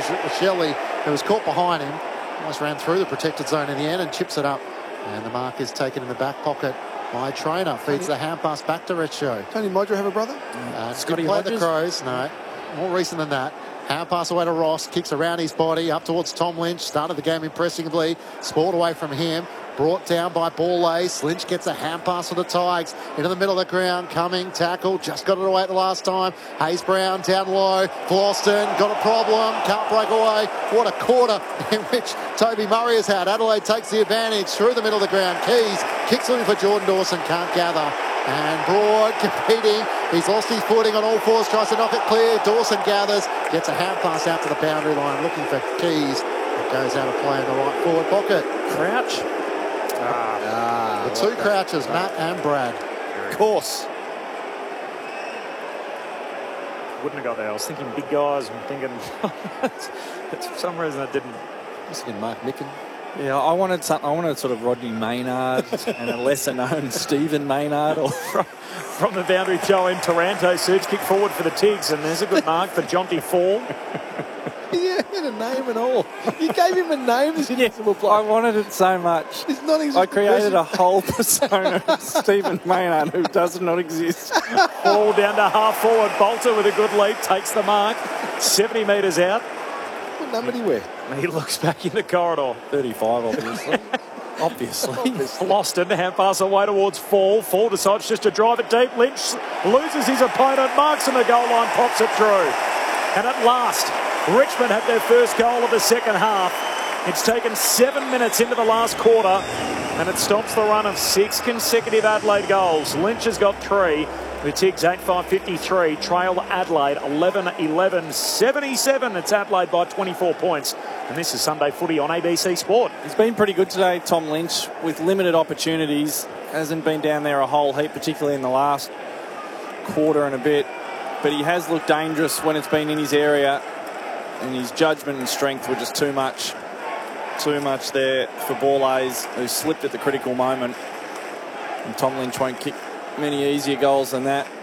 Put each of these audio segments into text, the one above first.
Shelley, who was caught behind him, almost ran through the protected zone in the end and chips it up. And the mark is taken in the back pocket by Trainer. Feeds the hand pass back to Richo. Tony Modra have a brother? Scotty play the Crows. No, more recent than that. Hand pass away to Ross. Kicks around his body up towards Tom Lynch. Started the game impressively. Sport away from him. Brought down by Ball Ace. Lynch gets a hand pass for the Tigers. Into the middle of the ground. Coming. Tackle. Just got it away at the last time. Hayes Brown down low. Floston got a problem. Can't break away. What a quarter in which Toby Murray has had. Adelaide takes the advantage through the middle of the ground. Keys kicks looking for Jordan Dawson. Can't gather. And Broad competing. He's lost his footing on all fours. Tries to knock it clear. Dawson gathers. Gets a hand pass out to the boundary line. Looking for Keys. It goes out of play in the right forward pocket. Crouch. The two crouches, Matt and Brad. Of course. Wouldn't have got there. I was thinking big guys. I'm thinking... for some reason I didn't. I was thinking Mark Micken. Yeah, I wanted something. I wanted sort of Rodney Maynard and a lesser-known Stephen Maynard. Or from the boundary throw in, Taranto surge kick forward for the Tigs, and there's a good mark for Jonty Fall. Yeah, he had a name and all. You gave him a name, this invisible player. I wanted it so much. It's not I created a whole persona of Stephen Maynard who does not exist. Ball down to half forward. Bolter with a good leap takes the mark. 70 metres out. What number did he wear? He looks back in the corridor. 35, obviously. Obviously. Floston, hand pass away towards Fall. Fall decides just to drive it deep. Lynch loses his opponent, marks on the goal line, pops it through. And at last, Richmond have their first goal of the second half. It's taken 7 minutes into the last quarter, and it stops the run of 6 consecutive Adelaide goals. Lynch has got 3. The Tigs 8-5-53 trail Adelaide 11-11 77. It's Adelaide by 24 points. And this is Sunday Footy on ABC Sport. He's been pretty good today, Tom Lynch, with limited opportunities. Hasn't been down there a whole heap, particularly in the last quarter and a bit. But he has looked dangerous when it's been in his area. And his judgment and strength were just too much. Too much there for Borlase, who slipped at the critical moment. And Tom Lynch won't kick many easier goals than that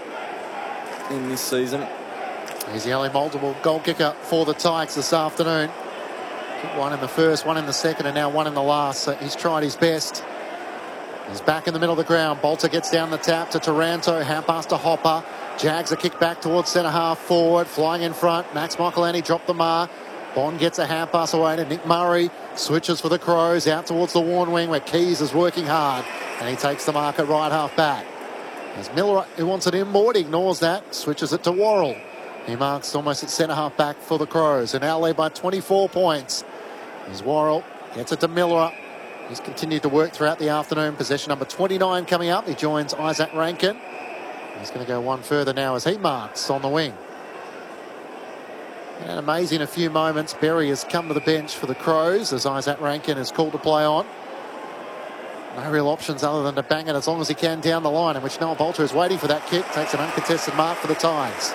in this season. He's the only multiple goal kicker for the Tigers this afternoon. One in the first, one in the second, and now one in the last. So he's tried his best. He's back in the middle of the ground. Bolter gets down the tap to Taranto. Hand pass to Hopper. Jags a kick back towards centre half forward. Flying in front. Max Michaelani dropped the mark. Bond gets a hand pass away to Nick Murray. Switches for the Crows out towards the Warn wing where Keys is working hard. And he takes the mark at right half back. As Miller, who wants it in more, ignores that. Switches it to Worrell. He marks almost at centre half back for the Crows. And now lead by 24 points. As Worrell gets it to Miller. He's continued to work throughout the afternoon. Possession number 29 coming up. He joins Isaac Rankin. He's going to go one further now as he marks on the wing. And amazing a few moments. Berry has come to the bench for the Crows as Isaac Rankin is called to play on. No real options other than to bang it as long as he can down the line, in which Noah Bolter is waiting for that kick. Takes an uncontested mark for the Tigers.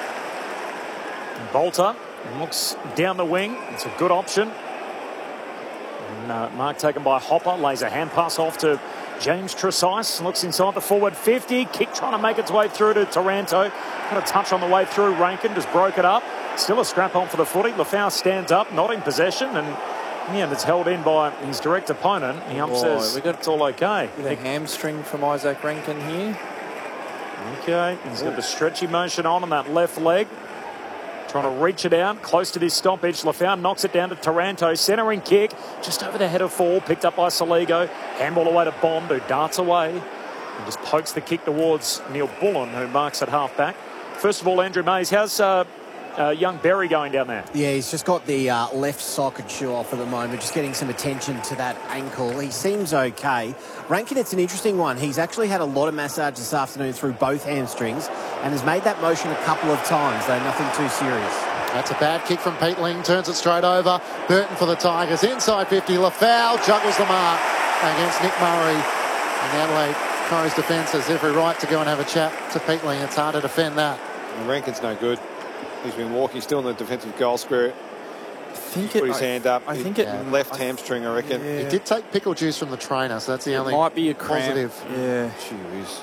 Bolter looks down the wing. It's a good option. And, mark taken by Hopper. Lays a hand pass off to James Tresice. Looks inside the forward 50. Kick trying to make its way through to Taranto. Got a touch on the way through. Rankin just broke it up. Still a scrap on for the footy. Lafau stands up, not in possession. And in the end, it's held in by his direct opponent. He says it's all okay. With a hamstring from Isaac Rankin here. Okay. He's got the stretchy motion on that left leg. Trying to reach it out, close to this stoppage. Lafau knocks it down to Taranto. Centering kick, just over the head of Fall. Picked up by Saligo. Handball away to Bond, who darts away. And just pokes the kick towards Neil Bullen, who marks at half-back. First of all, Andrew Mays, how's young Berry going down there? Yeah, he's just got the left sock and shoe off at the moment, just getting some attention to that ankle. He seems okay. Rankin, it's an interesting one. He's actually had a lot of massage this afternoon through both hamstrings and has made that motion a couple of times, though nothing too serious. That's a bad kick from Pete Ling. Turns it straight over. Burton for the Tigers. Inside 50. Lafau juggles the mark against Nick Murray. And the Adelaide Crows defence has every right to go and have a chat to Pete Ling. It's hard to defend that. And Rankin's no good. He's been walking still in the defensive goal square. Put his hand up. I think left hamstring, I reckon. He did take pickle juice from the trainer, so that's the only might be a cramp. positive. Yeah. Gee whiz.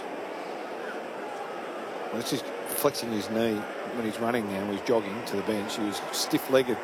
Well, it's just flexing his knee when he's running now, when he's jogging to the bench. He was stiff-legged.